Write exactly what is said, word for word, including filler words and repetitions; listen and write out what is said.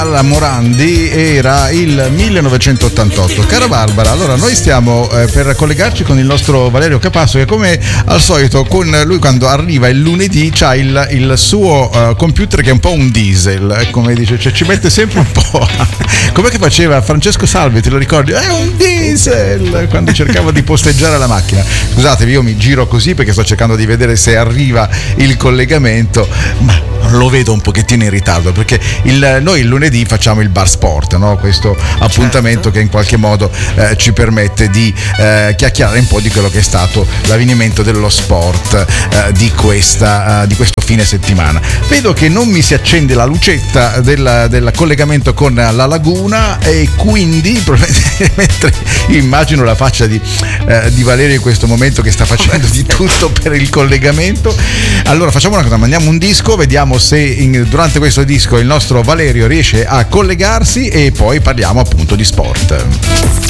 alla Morandi era il millenovecentottantotto. Cara Barbara, allora noi stiamo eh, per collegarci con il nostro Valerio Capasso, che come al solito con lui quando arriva il lunedì c'ha il, il suo uh, computer che è un po' un diesel, come dice, cioè ci mette sempre un po'. Com'è che faceva Francesco Salvi, te lo ricordi? È un diesel, quando cercava di posteggiare la macchina. Scusatevi, io mi giro così perché sto cercando di vedere se arriva il collegamento, ma lo vedo un pochettino in ritardo perché il, noi il lunedì facciamo il bar sport, no? Questo appuntamento, certo, che in qualche modo eh, ci permette di eh, chiacchierare un po' di quello che è stato l'avvenimento dello sport eh, di, questa, uh, di questo fine settimana. Vedo che non mi si accende la lucetta del, del collegamento con la laguna e quindi mentre immagino la faccia di, eh, di Valerio in questo momento che sta facendo di tutto per il collegamento. Allora facciamo una cosa, mandiamo un disco, vediamo se in, durante questo disco il nostro Valerio riesce a collegarsi e poi parliamo appunto di sport.